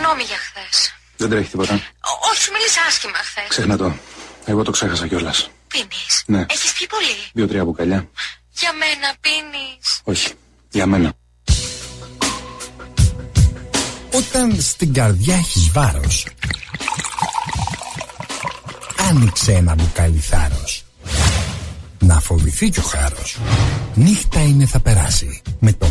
συγγνώμη για χθες. Δεν τρέχει τίποτα. Όχι, σου μίλησα άσχημα χθες. Ξέχνα το. Εγώ το ξέχασα κιόλας. Πίνεις? Ναι. Έχεις πιει πολύ? 2-3 μπουκαλιά. Για μένα πίνεις? Όχι. Για μένα. Όταν στην καρδιά έχεις βάρος, άνοιξε ένα μπουκάλι θάρρος. Να φοβηθεί κι ο χάρος. Νύχτα είναι θα περάσει με το